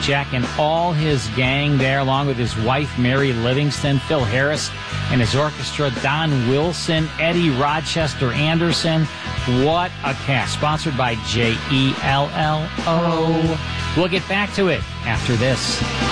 Jack and all his gang there, along with his wife, Mary Livingston, Phil Harris and his orchestra, Don Wilson, Eddie Rochester Anderson. What a cast. Sponsored by JELLO. We'll get back to it after this.